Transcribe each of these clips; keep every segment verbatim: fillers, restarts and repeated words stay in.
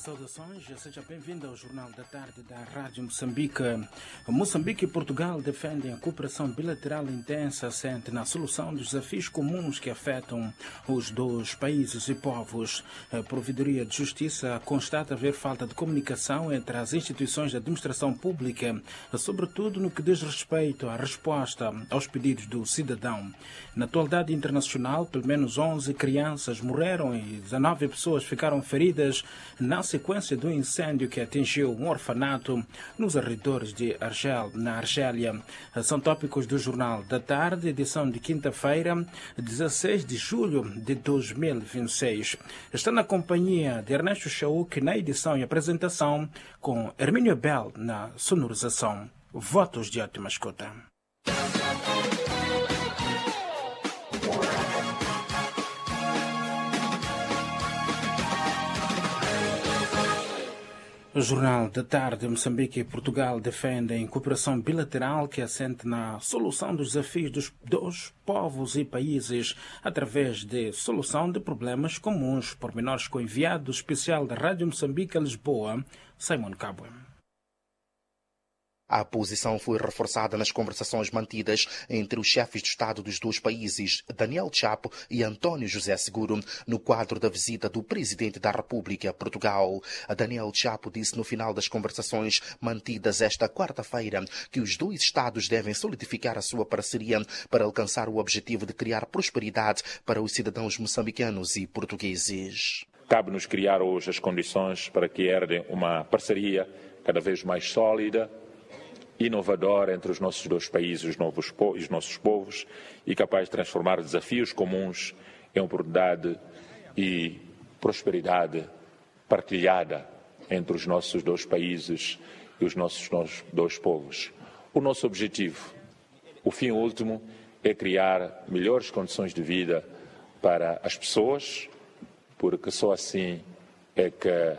Saudações, seja bem-vindo ao Jornal da Tarde da Rádio Moçambique. Moçambique e Portugal defendem a cooperação bilateral intensa assente na solução dos desafios comuns que afetam os dois países e povos. A Provedoria de Justiça constata haver falta de comunicação entre as instituições da administração pública, sobretudo no que diz respeito à resposta aos pedidos do cidadão. Na atualidade internacional, pelo menos onze crianças morreram e dezenove pessoas ficaram feridas na sequência do incêndio que atingiu um orfanato nos arredores de Argel, na Argélia. São tópicos do Jornal da Tarde, edição de quinta-feira, dezesseis de julho de dois mil e vinte e seis. Está na companhia de Ernesto Chauk na edição e apresentação, com Hermínio Bell na sonorização. Votos de ótima escuta. O Jornal da Tarde, Moçambique e Portugal defendem cooperação bilateral que assente na solução dos desafios dos dois povos e países através de solução de problemas comuns. Pormenores com o enviado especial da Rádio Moçambique a Lisboa, Simon Cabo. A posição foi reforçada nas conversações mantidas entre os chefes de Estado dos dois países, Daniel Chapo e António José Seguro, no quadro da visita do Presidente da República a Portugal. Daniel Chapo disse no final das conversações mantidas esta quarta-feira que os dois Estados devem solidificar a sua parceria para alcançar o objetivo de criar prosperidade para os cidadãos moçambicanos e portugueses. Cabe-nos criar hoje as condições para que herdem uma parceria cada vez mais sólida, inovador entre os nossos dois países e os, novos, os nossos povos e capaz de transformar desafios comuns em oportunidade e prosperidade partilhada entre os nossos dois países e os nossos dois povos. O nosso objetivo, o fim último, é criar melhores condições de vida para as pessoas, porque só assim é que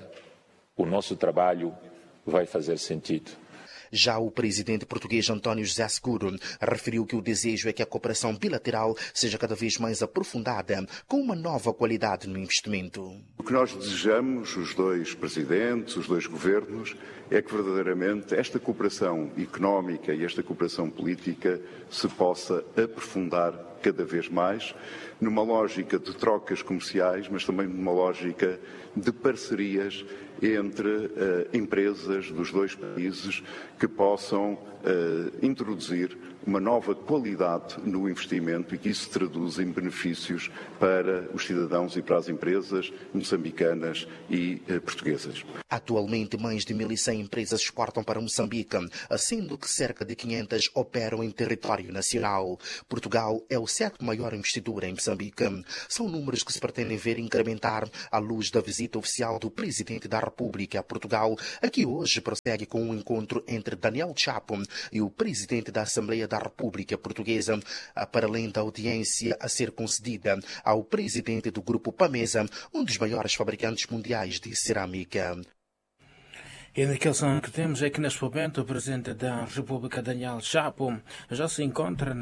o nosso trabalho vai fazer sentido. Já o presidente português António José Seguro referiu que o desejo é que a cooperação bilateral seja cada vez mais aprofundada, com uma nova qualidade no investimento. O que nós desejamos, os dois presidentes, os dois governos, é que verdadeiramente esta cooperação económica e esta cooperação política se possa aprofundar cada vez mais, numa lógica de trocas comerciais, mas também numa lógica de parcerias entre uh, empresas dos dois países que possam uh, introduzir uma nova qualidade no investimento e que isso se traduz em benefícios para os cidadãos e para as empresas moçambicanas e uh, portuguesas. Atualmente, mais de mil e cem empresas exportam para Moçambique, sendo que cerca de quinhentas operam em território nacional. Portugal é o sétimo maior investidor em Moçambique. São números que se pretendem ver incrementar à luz da visita oficial do Presidente da República a Portugal, que hoje prossegue com um encontro entre Daniel Chapo e o Presidente da Assembleia da República Portuguesa, para além da audiência a ser concedida ao Presidente do Grupo Pamesa, um dos maiores fabricantes mundiais de cerâmica. E a indicação que temos é que neste momento o Presidente da República, Daniel Chapo, já se encontra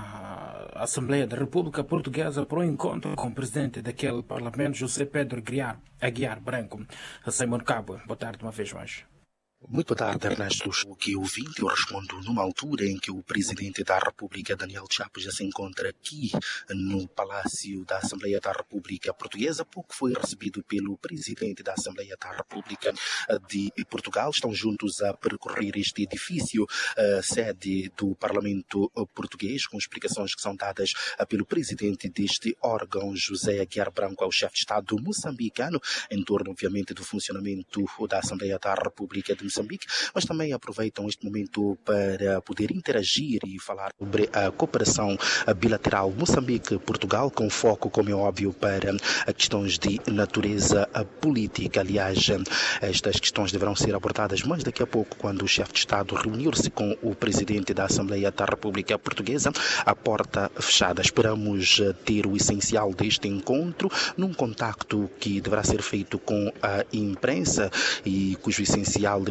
na Assembleia da República Portuguesa para um encontro com o Presidente daquele Parlamento, José Pedro Aguiar, Aguiar Branco. Simon Cabo, boa tarde uma vez mais. Muito boa tarde, Ernesto. O que eu vi, eu respondo numa altura em que o Presidente da República, Daniel Chapo, já se encontra aqui no Palácio da Assembleia da República Portuguesa. Pouco foi recebido pelo Presidente da Assembleia da República de Portugal. Estão juntos a percorrer este edifício, a sede do Parlamento Português, com explicações que são dadas pelo Presidente deste órgão, José Aguiar Branco, ao chefe de Estado moçambicano, em torno, obviamente, do funcionamento da Assembleia da República de Moçambique, mas também aproveitam este momento para poder interagir e falar sobre a cooperação bilateral Moçambique-Portugal, com foco, como é óbvio, para questões de natureza política. Aliás, estas questões deverão ser abordadas mais daqui a pouco, quando o chefe de Estado reunir-se com o Presidente da Assembleia da República Portuguesa, à porta fechada. Esperamos ter o essencial deste encontro num contacto que deverá ser feito com a imprensa e cujo essencial deveria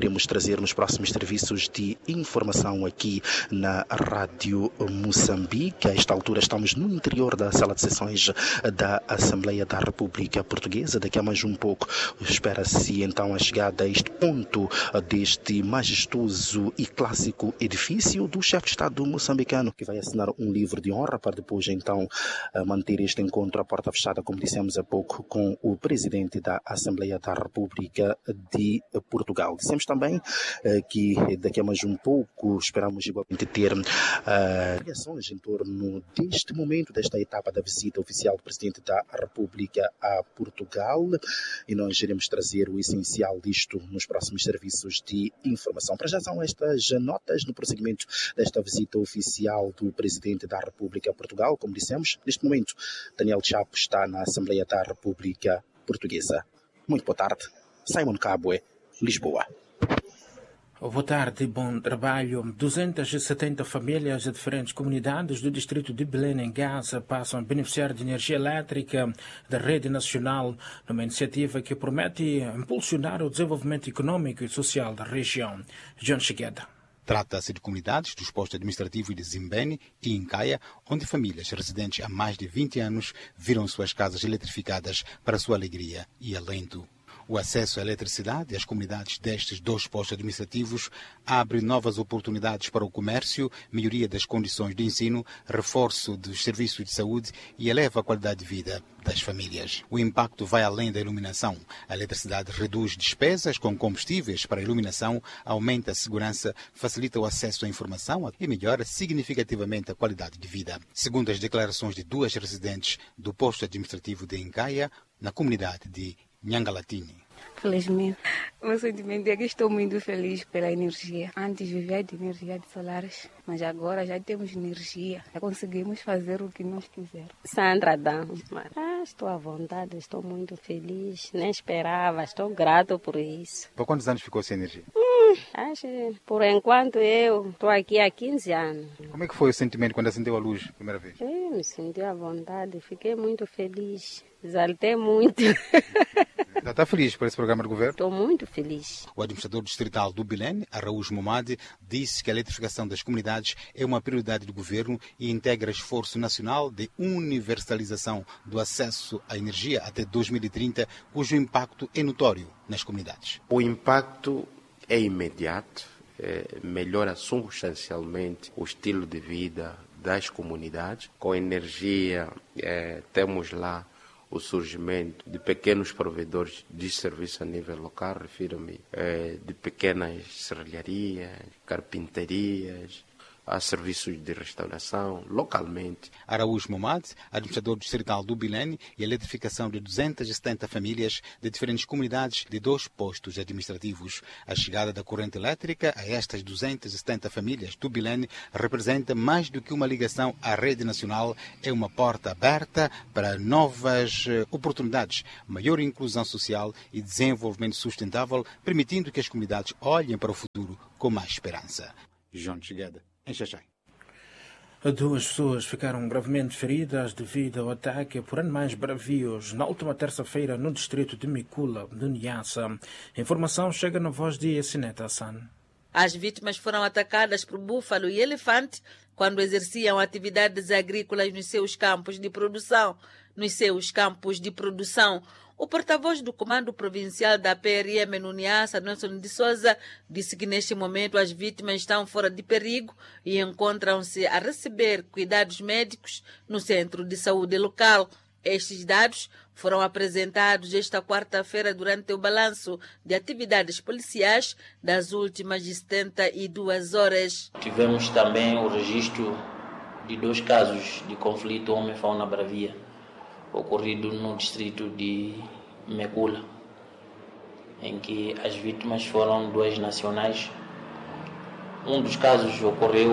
iremos trazer nos próximos serviços de informação aqui na Rádio Moçambique. A esta altura estamos no interior da sala de sessões da Assembleia da República Portuguesa. Daqui a mais um pouco espera-se então a chegada a este ponto deste majestoso e clássico edifício do chefe de Estado moçambicano, que vai assinar um livro de honra para depois então manter este encontro à porta fechada, como dissemos há pouco, com o presidente da Assembleia da República de Portugal. Dissemos também que daqui a mais um pouco esperamos igualmente ter reações em torno deste momento, desta etapa da visita oficial do presidente da República a Portugal, e nós iremos trazer o essencial disto nos próximos serviços de informação. Para já são estas notas no prosseguimento desta visita oficial do presidente da República a Portugal. Como dissemos, neste momento Daniel Chapo está na Assembleia da República Portuguesa. Muito boa tarde. Simon Cabwe, Lisboa. Boa tarde e bom trabalho. duzentas e setenta famílias de diferentes comunidades do distrito de Belém, em Gaza, passam a beneficiar de energia elétrica da rede nacional, numa iniciativa que promete impulsionar o desenvolvimento econômico e social da região. John Chigueda. Trata-se de comunidades dos postos administrativos de Zimbene e Incaia, onde famílias residentes há mais de vinte anos viram suas casas eletrificadas para sua alegria e alento. O acesso à eletricidade às comunidades destes dois postos administrativos abre novas oportunidades para o comércio, melhoria das condições de ensino, reforço dos serviços de saúde e eleva a qualidade de vida das famílias. O impacto vai além da iluminação. A eletricidade reduz despesas com combustíveis para a iluminação, aumenta a segurança, facilita o acesso à informação e melhora significativamente a qualidade de vida. Segundo as declarações de duas residentes do posto administrativo de Incaia, na comunidade de Nhangalatini. Felizmente. O meu sentimento é que estou muito feliz pela energia. Antes vivia de energia de solares, mas agora já temos energia. Já conseguimos fazer o que nós quisermos. Sandra Damos. Ah, estou à vontade, estou muito feliz. Nem esperava, estou grato por isso. Por quantos anos ficou sem energia? Hum, acho, por enquanto eu estou aqui há quinze anos. Como é que foi o sentimento quando acendeu a luz a primeira vez? Eu me senti à vontade, fiquei muito feliz. Exaltei muito. Já está feliz por esse programa de governo? Estou muito feliz. O administrador distrital do Belém, Araújo Momade, disse que a eletrificação das comunidades é uma prioridade do governo e integra esforço nacional de universalização do acesso à energia até dois mil e trinta, cujo impacto é notório nas comunidades. O impacto é imediato, é, melhora substancialmente o estilo de vida das comunidades. Com energia, é, temos lá o surgimento de pequenos provedores de serviço a nível local, refiro-me eh, de pequenas serralharias, carpinterias, a serviços de restauração localmente. Araújo Momade, administrador distrital do Belém, e a eletrificação de duzentas e setenta famílias de diferentes comunidades de dois postos administrativos. A chegada da corrente elétrica a estas duzentas e setenta famílias do Belém representa mais do que uma ligação à rede nacional, é uma porta aberta para novas oportunidades, maior inclusão social e desenvolvimento sustentável, permitindo que as comunidades olhem para o futuro com mais esperança. João Chigueda, em Xaxai. Duas pessoas ficaram gravemente feridas devido ao ataque por animais bravios na última terça-feira no distrito de Micula, de Niassa. A informação chega na voz de Sineta Hassan. As vítimas foram atacadas por búfalo e elefante quando exerciam atividades agrícolas nos seus campos de produção. Nos seus campos de produção. O porta-voz do Comando Provincial da P R M no Niassa, Nelson de Souza, disse que neste momento as vítimas estão fora de perigo e encontram-se a receber cuidados médicos no centro de saúde local. Estes dados foram apresentados esta quarta-feira durante o balanço de atividades policiais das últimas setenta e duas horas. Tivemos também o registro de dois casos de conflito homem-fauna bravia, ocorrido no distrito de Mecula, em que as vítimas foram duas nacionais. Um dos casos ocorreu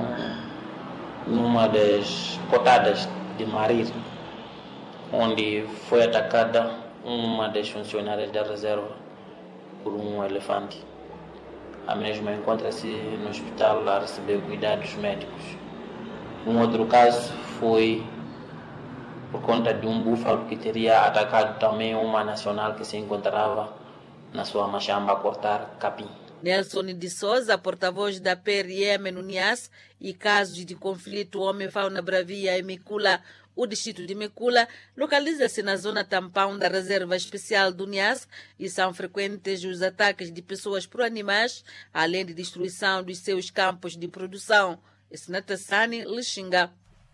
numa das cotadas de Marir, onde foi atacada uma das funcionárias da reserva por um elefante. A mesma encontra-se no hospital a receber cuidados médicos. Um outro caso foi por conta de um búfalo que teria atacado também uma nacional que se encontrava na sua machamba a cortar capim. Nelson de Souza, porta-voz da P R M no Niassa, e casos de conflito homem-fauna bravia em Mekula, o distrito de Mekula, localiza-se na zona tampão da Reserva Especial do Niassa e são frequentes os ataques de pessoas por animais, além de destruição dos seus campos de produção. Snatassani Lixinga.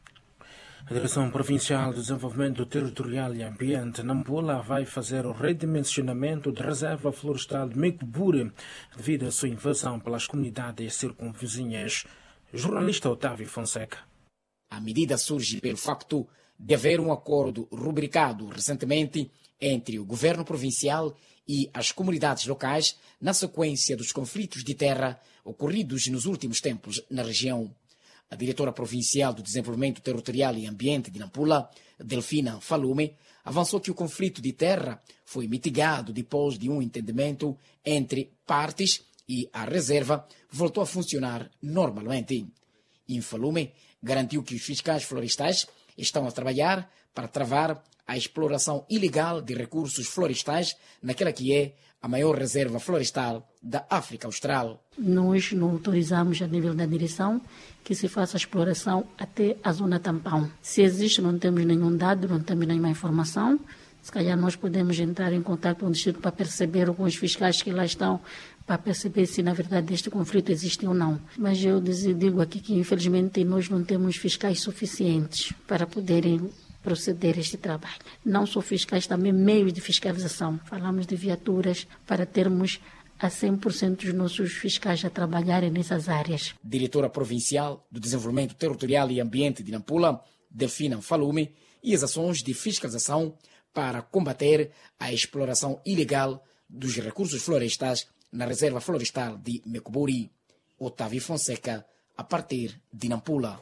A Direção Provincial de Desenvolvimento Territorial e Ambiente, Nampula, vai fazer o redimensionamento da Reserva Florestal de Mecuburi devido à sua invasão pelas comunidades circunvizinhas. Jornalista Otávio Fonseca. A medida surge pelo facto de haver um acordo rubricado recentemente entre o governo provincial e as comunidades locais na sequência dos conflitos de terra ocorridos nos últimos tempos na região. A diretora provincial do Desenvolvimento Territorial e Ambiente de Nampula, Delfina Falume, avançou que o conflito de terra foi mitigado depois de um entendimento entre partes e a reserva voltou a funcionar normalmente. Infalume garantiu que os fiscais florestais estão a trabalhar para travar a exploração ilegal de recursos florestais naquela que é a maior reserva florestal da África Austral. Nós não autorizamos a nível da direção que se faça a exploração até a zona tampão. Se existe, não temos nenhum dado, não temos nenhuma informação. Se calhar nós podemos entrar em contato com o distrito para perceber, ou com os fiscais que lá estão, para perceber se na verdade este conflito existe ou não. Mas eu digo aqui que infelizmente nós não temos fiscais suficientes para poderem proceder este trabalho. Não só fiscais, também meios de fiscalização. Falamos de viaturas para termos a cem por cento dos nossos fiscais a trabalharem nessas áreas. Diretora Provincial do Desenvolvimento Territorial e Ambiente de Nampula, Delfina Falume, e as ações de fiscalização para combater a exploração ilegal dos recursos florestais na Reserva Florestal de Mecuburi. Otávio Fonseca, a partir de Nampula.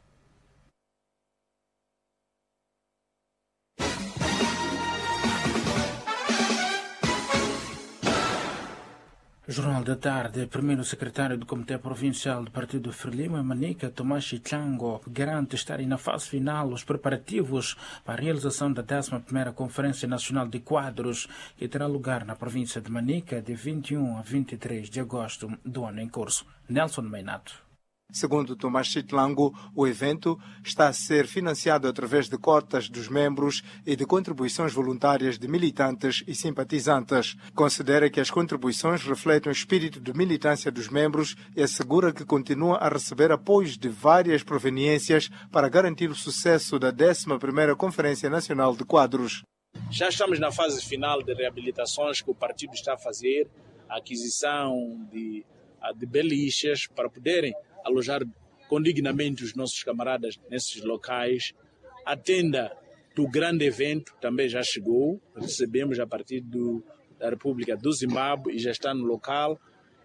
Jornal da Tarde, primeiro secretário do Comitê Provincial do Partido Frelimo, Manica, Tomás Chichango, garante estarem na fase final os preparativos para a realização da décima primeira Conferência Nacional de Quadros, que terá lugar na província de Manica de vinte e um a vinte e três de agosto do ano em curso. Nelson Meinato. Segundo Tomás Chitlango, o evento está a ser financiado através de cotas dos membros e de contribuições voluntárias de militantes e simpatizantes. Considera que as contribuições refletem o espírito de militância dos membros e assegura que continua a receber apoios de várias proveniências para garantir o sucesso da décima primeira Conferência Nacional de Quadros. Já estamos na fase final de reabilitações que o partido está a fazer, a aquisição de, de beliches para poderem alojar condignamente os nossos camaradas nesses locais. A tenda do grande evento também já chegou, recebemos a partir do, da República do Zimbábue e já está no local,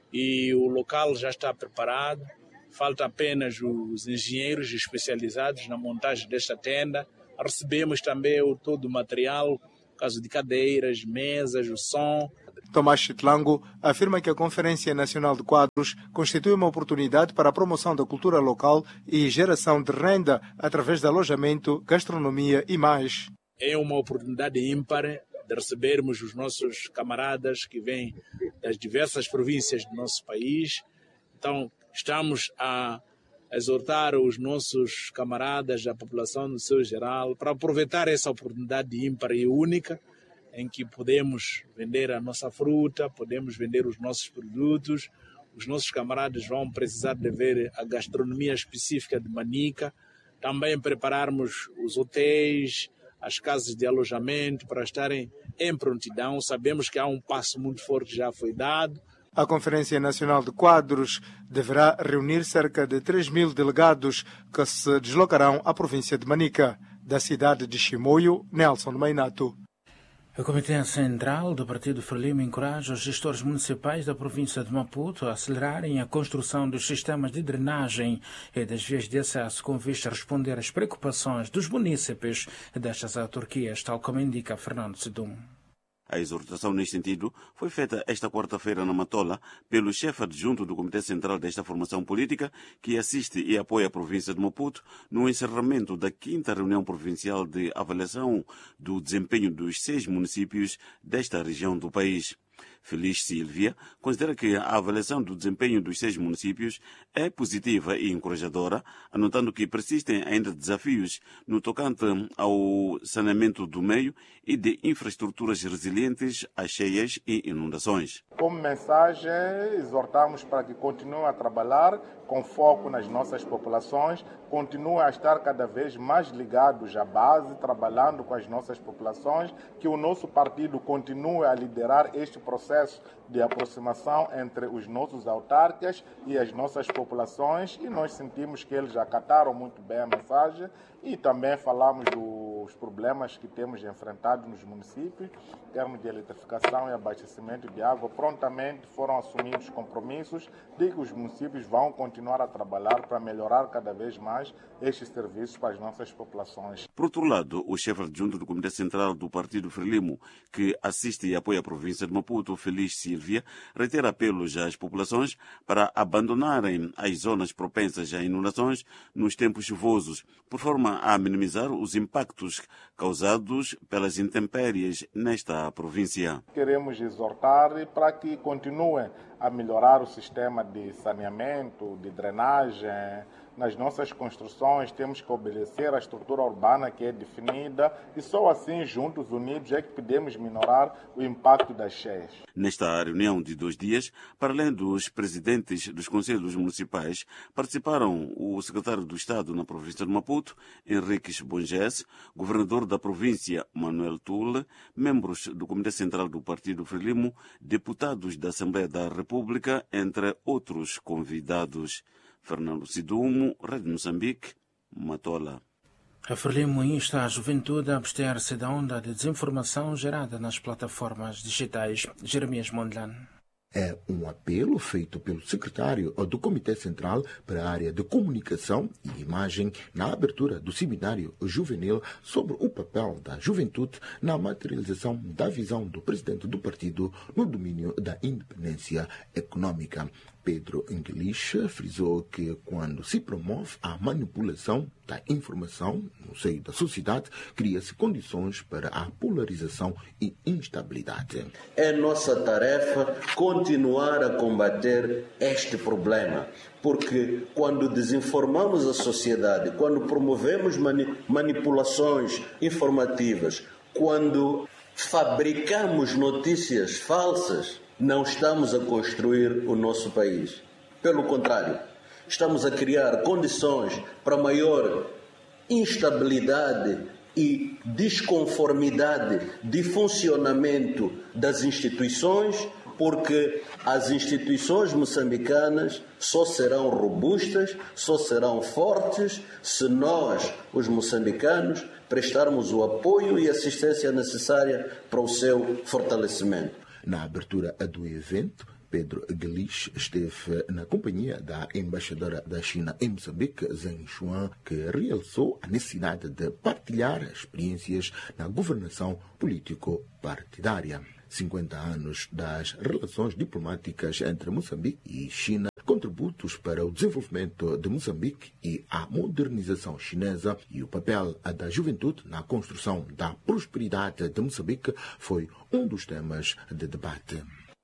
e o local já está preparado. Falta apenas os engenheiros especializados na montagem desta tenda. Recebemos também o, todo o material, caso de cadeiras, mesas, o som. Tomás Chitlango afirma que a Conferência Nacional de Quadros constitui uma oportunidade para a promoção da cultura local e geração de renda através de alojamento, gastronomia e mais. É uma oportunidade ímpar de recebermos os nossos camaradas que vêm das diversas províncias do nosso país. Então, estamos a exortar os nossos camaradas, a população no seu geral, para aproveitar essa oportunidade ímpar e única em que podemos vender a nossa fruta, podemos vender os nossos produtos. Os nossos camaradas vão precisar de ver a gastronomia específica de Manica, também prepararmos os hotéis, as casas de alojamento para estarem em prontidão. Sabemos que há um passo muito forte que já foi dado. A Conferência Nacional de Quadros deverá reunir cerca de três mil delegados que se deslocarão à província de Manica. Da cidade de Chimoio, Nelson Meinato. O Comitê Central do Partido Frelimo encoraja os gestores municipais da província de Maputo a acelerarem a construção dos sistemas de drenagem e das vias de acesso com vista a responder às preocupações dos munícipes destas autarquias, tal como indica Fernando Sedum. A exortação neste sentido foi feita esta quarta-feira na Matola pelo chefe adjunto do Comitê Central desta formação política, que assiste e apoia a província de Maputo no encerramento da quinta reunião provincial de avaliação do desempenho dos seis municípios desta região do país. Feliz Silvia considera que a avaliação do desempenho dos seis municípios é positiva e encorajadora, anotando que persistem ainda desafios no tocante ao saneamento do meio e de infraestruturas resilientes às cheias e inundações. Como mensagem, exortamos para que continuem a trabalhar com foco nas nossas populações, continuem a estar cada vez mais ligados à base, trabalhando com as nossas populações, que o nosso partido continue a liderar este processo de aproximação entre os nossos autarcas e as nossas populações, e nós sentimos que eles acataram muito bem a mensagem e também falamos dos problemas que temos enfrentado nos municípios, em termos de eletrificação e abastecimento de água. Prontamente foram assumidos compromissos de que os municípios vão continuar a trabalhar para melhorar cada vez mais estes serviços para as nossas populações. Por outro lado, o chefe adjunto do Comitê Central do Partido Frelimo, que assiste e apoia a província de Maputo, Feliz Silvia, reitera apelos às populações para abandonarem as zonas propensas a inundações nos tempos chuvosos, por forma a minimizar os impactos causados pelas intempéries nesta província. Queremos exortar para que continuem a melhorar o sistema de saneamento, de drenagem. Nas nossas construções temos que obedecer à estrutura urbana que é definida e só assim, juntos, unidos, é que podemos minorar o impacto das cheias. Nesta reunião de dois dias, para além dos presidentes dos conselhos municipais, participaram o secretário do Estado na província de Maputo, Henriques Bonges, governador da província, Manuel Tule, membros do Comitê Central do Partido Frelimo, deputados da Assembleia da República, entre outros convidados. Fernando Sidumo, Rádio Moçambique, Matola. A Frelimo insta a juventude a abster-se da onda de desinformação gerada nas plataformas digitais. Jeremias Mondlane. É um apelo feito pelo secretário do Comitê Central para a área de comunicação e imagem na abertura do seminário juvenil sobre o papel da juventude na materialização da visão do presidente do partido no domínio da independência econômica. Pedro English frisou que quando se promove a manipulação da informação no seio da sociedade, cria-se condições para a polarização e instabilidade. É nossa tarefa continuar a combater este problema, porque quando desinformamos a sociedade, quando promovemos mani- manipulações informativas, quando fabricamos notícias falsas, não estamos a construir o nosso país. Pelo contrário, estamos a criar condições para maior instabilidade e desconformidade de funcionamento das instituições, porque as instituições moçambicanas só serão robustas, só serão fortes se nós, os moçambicanos, prestarmos o apoio e assistência necessária para o seu fortalecimento. Na abertura do evento, Pedro English esteve na companhia da embaixadora da China em Moçambique, Zheng Xuan, que realçou a necessidade de partilhar experiências na governação político-partidária. cinquenta anos das relações diplomáticas entre Moçambique e China, contributos para o desenvolvimento de Moçambique e a modernização chinesa e o papel da juventude na construção da prosperidade de Moçambique foi um dos temas de debate.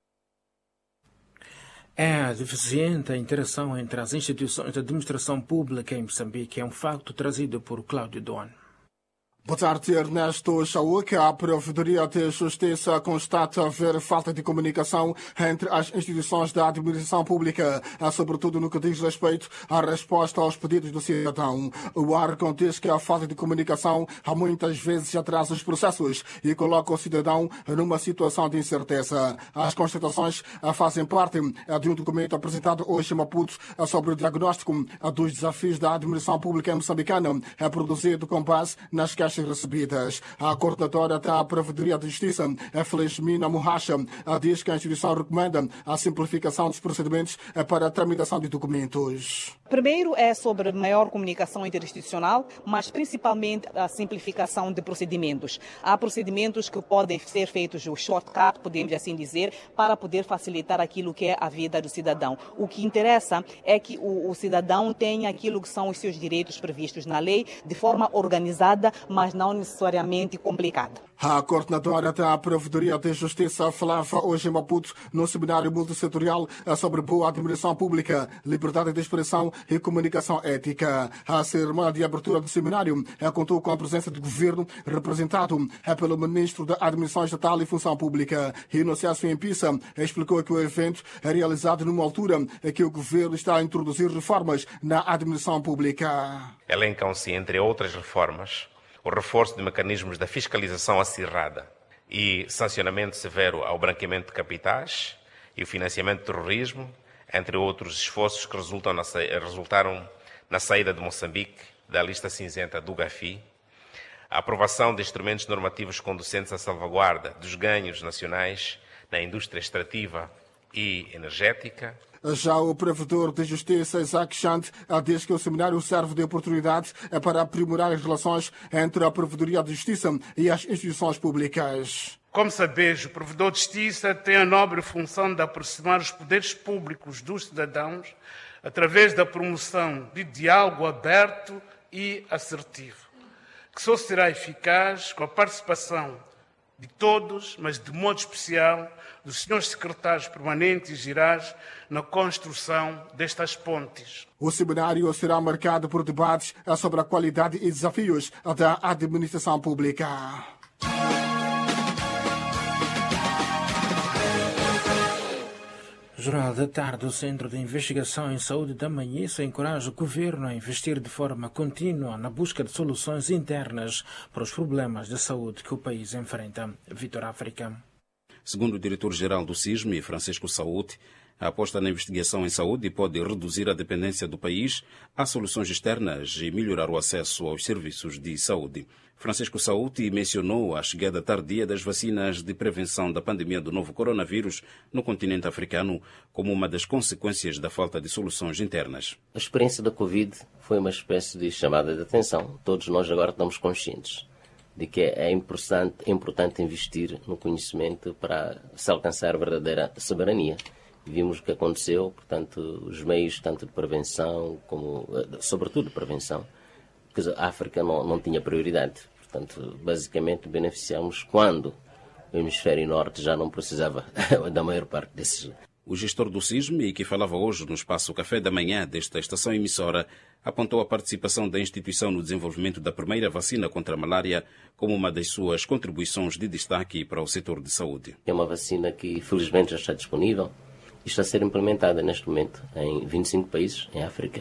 É deficiente a interação entre as instituições de administração pública em Moçambique. É um facto trazido por Cláudio Doan. Boa tarde, Ernesto Chauque. A Provedoria de Justiça constata haver falta de comunicação entre as instituições da administração pública, sobretudo no que diz respeito à resposta aos pedidos do cidadão. O órgão diz que a falta de comunicação há muitas vezes atrasa os processos e coloca o cidadão numa situação de incerteza. As constatações fazem parte de um documento apresentado hoje em Maputo sobre o diagnóstico dos desafios da administração pública moçambicana, produzido com base nas queixas recebidas. A coordenadora da Provedoria de Justiça, Felizmina Muhacha, diz que a instituição recomenda a simplificação dos procedimentos para a tramitação de documentos. Primeiro é sobre maior comunicação interinstitucional, mas principalmente a simplificação de procedimentos. Há procedimentos que podem ser feitos o shortcut, podemos assim dizer, para poder facilitar aquilo que é a vida do cidadão. O que interessa é que o, o cidadão tenha aquilo que são os seus direitos previstos na lei de forma organizada, mas não necessariamente complicada. A coordenadora da Provedoria de Justiça falava hoje em Maputo no seminário multissetorial sobre boa administração pública, liberdade de expressão e comunicação ética. A cerimônia de abertura do seminário contou com a presença do governo, representado pelo ministro da Administração Estatal e Função Pública. Inocêncio Empissa explicou que o evento é realizado numa altura em que o governo está a introduzir reformas na administração pública. Elencam-se, entre outras reformas, o reforço de mecanismos da fiscalização acirrada e sancionamento severo ao branqueamento de capitais e o financiamento do terrorismo, entre outros esforços que resultam na, resultaram na saída de Moçambique da lista cinzenta do GAFI, a aprovação de instrumentos normativos conducentes à salvaguarda dos ganhos nacionais na indústria extrativa e energética. Já o provedor de Justiça, Isaac Chante, diz que o seminário serve de oportunidade para aprimorar as relações entre a Provedoria de Justiça e as instituições públicas. Como sabeis, o provedor de Justiça tem a nobre função de aproximar os poderes públicos dos cidadãos através da promoção de diálogo aberto e assertivo, que só será eficaz com a participação de todos, mas de modo especial dos senhores secretários permanentes e gerais na construção destas pontes. O seminário será marcado por debates sobre a qualidade e desafios da administração pública. Jornal da Tarde, o Centro de Investigação em Saúde da Manhissa encoraja o governo a investir de forma contínua na busca de soluções internas para os problemas de saúde que o país enfrenta. Vitor África. Segundo o diretor-geral do CISM, Francisco Saúde, a aposta na investigação em saúde pode reduzir a dependência do país a soluções externas e melhorar o acesso aos serviços de saúde. Francisco Saúde mencionou a chegada tardia das vacinas de prevenção da pandemia do novo coronavírus no continente africano como uma das consequências da falta de soluções internas. A experiência da Covid foi uma espécie de chamada de atenção. Todos nós agora estamos conscientes de que é importante, é importante investir no conhecimento para se alcançar a verdadeira soberania. Vimos o que aconteceu, portanto, os meios tanto de prevenção como, sobretudo, de prevenção, porque a África não, não tinha prioridade. Portanto, basicamente, beneficiamos quando o hemisfério norte já não precisava da maior parte desses. O gestor do CISM, que falava hoje no espaço Café da Manhã desta estação emissora, apontou a participação da instituição no desenvolvimento da primeira vacina contra a malária como uma das suas contribuições de destaque para o setor de saúde. É uma vacina que, felizmente, já está disponível e está a ser implementada neste momento em vinte e cinco países em África,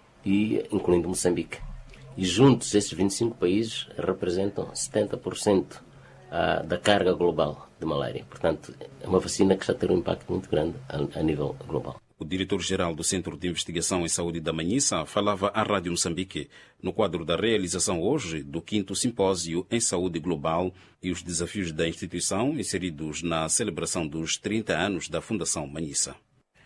e incluindo Moçambique. E juntos, esses vinte e cinco países representam setenta por cento da carga global de malária. Portanto, é uma vacina que está a ter um impacto muito grande a, a nível global. O diretor-geral do Centro de Investigação em Saúde da Manhissa falava à Rádio Moçambique no quadro da realização hoje do quinto Simpósio em Saúde Global e os desafios da instituição inseridos na celebração dos trinta anos da Fundação Manhissa.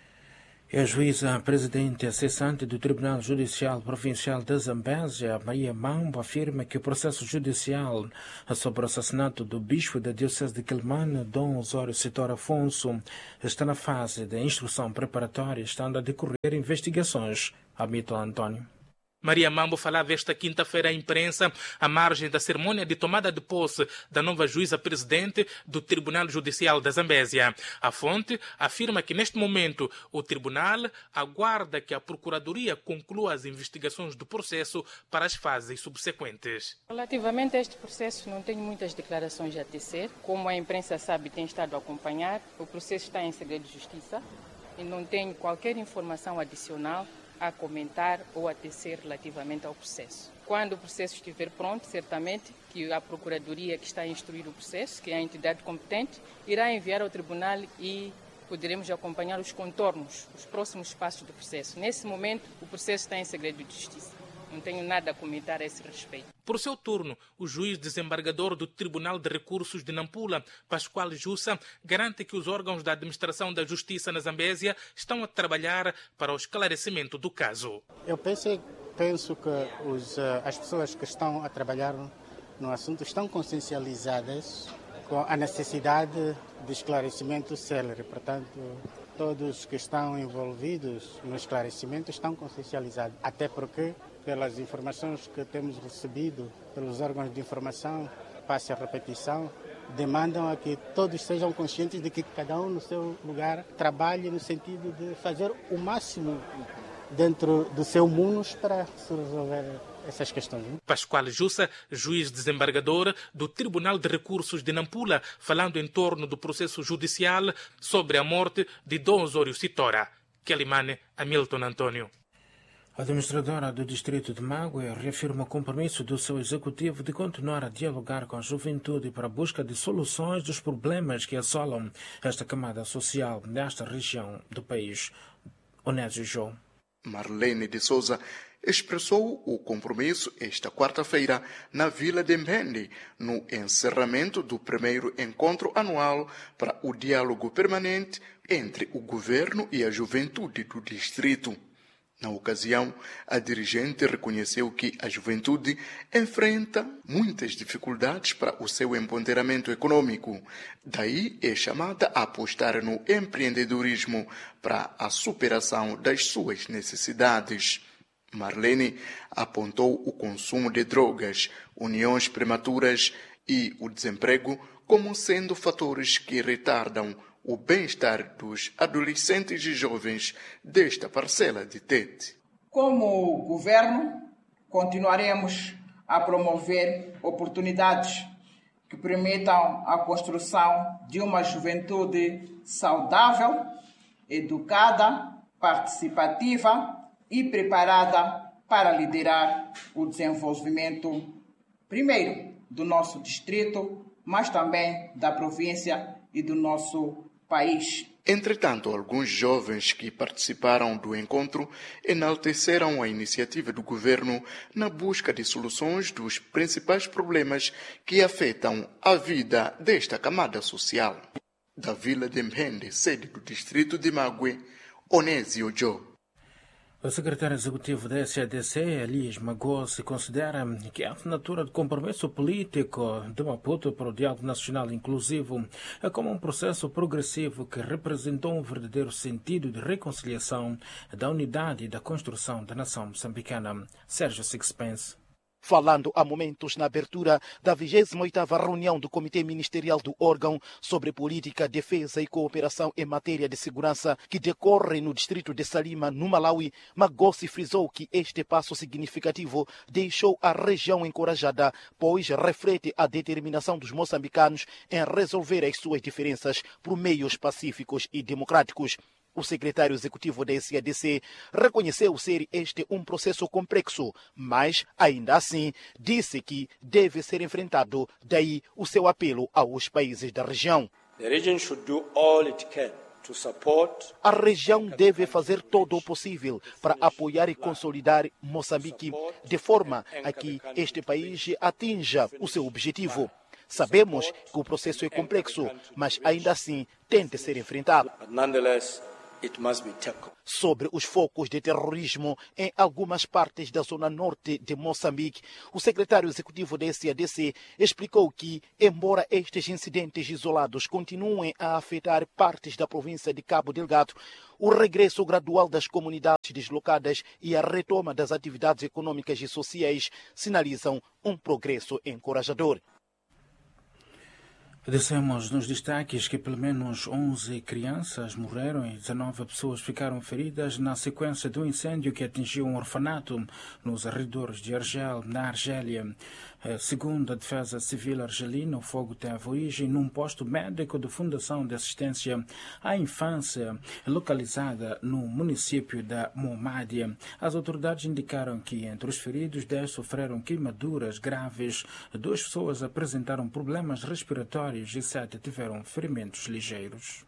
A juíza presidente cessante do Tribunal Judicial Provincial da Zambésia, Maria Mambo, afirma que o processo judicial sobre o assassinato do bispo da Diocese de Quelimane, Dom Osório Sitor Afonso, está na fase de instrução preparatória, estando a decorrer investigações. Hamilton Antônio. Maria Mambo falava esta quinta-feira à imprensa à margem da cerimônia de tomada de posse da nova juíza-presidente do Tribunal Judicial da Zambésia. A fonte afirma que, neste momento, o tribunal aguarda que a Procuradoria conclua as investigações do processo para as fases subsequentes. Relativamente a este processo, não tenho muitas declarações a tecer. Como a imprensa sabe, tem estado a acompanhar, o processo está em segredo de justiça e não tenho qualquer informação adicional a comentar ou a tecer relativamente ao processo. Quando o processo estiver pronto, certamente que a Procuradoria que está a instruir o processo, que é a entidade competente, irá enviar ao Tribunal e poderemos acompanhar os contornos, os próximos passos do processo. Nesse momento, o processo está em segredo de justiça. Não tenho nada a comentar a esse respeito. Por seu turno, o juiz desembargador do Tribunal de Recursos de Nampula, Pascoal Jussa, garante que os órgãos da administração da justiça na Zambésia estão a trabalhar para o esclarecimento do caso. Eu penso, penso que os, as pessoas que estão a trabalhar no assunto estão consciencializadas com a necessidade de esclarecimento célere. Portanto, todos que estão envolvidos no esclarecimento estão consciencializados, até porque, pelas informações que temos recebido pelos órgãos de informação, passe a repetição, demandam a que todos sejam conscientes de que cada um no seu lugar trabalhe no sentido de fazer o máximo dentro do seu mundo para se resolver essas questões. Pascoal Jussa, juiz desembargador do Tribunal de Recursos de Nampula, falando em torno do processo judicial sobre a morte de Dom Osório Sitora. Quelimane Hamilton Antônio. A administradora do Distrito de Mague reafirma o compromisso do seu executivo de continuar a dialogar com a juventude para a busca de soluções dos problemas que assolam esta camada social nesta região do país. Onésio João. Marlene de Souza expressou o compromisso esta quarta-feira na Vila de Mbende, no encerramento do primeiro encontro anual para o diálogo permanente entre o governo e a juventude do distrito. Na ocasião, a dirigente reconheceu que a juventude enfrenta muitas dificuldades para o seu empoderamento econômico. Daí é chamada a apostar no empreendedorismo para a superação das suas necessidades. Marlene apontou o consumo de drogas, uniões prematuras e o desemprego como sendo fatores que retardam o bem-estar dos adolescentes e jovens desta parcela de Tete. Como governo, continuaremos a promover oportunidades que permitam a construção de uma juventude saudável, educada, participativa e preparada para liderar o desenvolvimento, primeiro, do nosso distrito, mas também da província e do nosso país. Entretanto, alguns jovens que participaram do encontro enalteceram a iniciativa do governo na busca de soluções dos principais problemas que afetam a vida desta camada social. Da Vila de Mbende, sede do distrito de Mague, Onésio João. O secretário executivo da S A D C, Elias Magossi, considera que a assinatura de compromisso político de Maputo para o diálogo nacional inclusivo é como um processo progressivo que representou um verdadeiro sentido de reconciliação, da unidade e da construção da nação moçambicana. Sérgio Sixpence. Falando há momentos na abertura da vigésima oitava reunião do Comitê Ministerial do órgão sobre política, defesa e cooperação em matéria de segurança que decorre no distrito de Salima, no Malawi, Magossi frisou que este passo significativo deixou a região encorajada, pois reflete a determinação dos moçambicanos em resolver as suas diferenças por meios pacíficos e democráticos. O secretário executivo da S A D C reconheceu ser este um processo complexo, mas, ainda assim, disse que deve ser enfrentado, daí o seu apelo aos países da região. A região deve fazer todo o possível para apoiar e consolidar Moçambique, de forma a que este país atinja o seu objetivo. Sabemos que o processo é complexo, mas ainda assim tem de ser enfrentado. It must be tackled. Sobre os focos de terrorismo em algumas partes da zona norte de Moçambique, o secretário executivo da S A D C explicou que, embora estes incidentes isolados continuem a afetar partes da província de Cabo Delgado, o regresso gradual das comunidades deslocadas e a retoma das atividades econômicas e sociais sinalizam um progresso encorajador. Dissemos nos destaques que pelo menos onze crianças morreram e dezenove pessoas ficaram feridas na sequência do incêndio que atingiu um orfanato nos arredores de Argel, na Argélia. Segundo a Defesa Civil argelina, o fogo teve origem num posto médico de Fundação de Assistência à Infância, localizada no município da Momádia. As autoridades indicaram que entre os feridos, dez sofreram queimaduras graves, duas pessoas apresentaram problemas respiratórios e sete tiveram ferimentos ligeiros.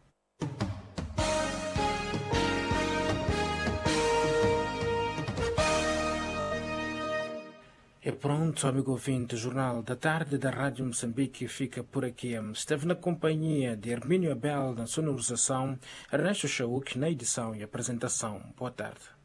E pronto, amigo ouvinte, o Jornal da Tarde da Rádio Moçambique fica por aqui. Esteve na companhia de Hermínio Abel na sonorização, Ernesto Chauk na edição e apresentação. Boa tarde.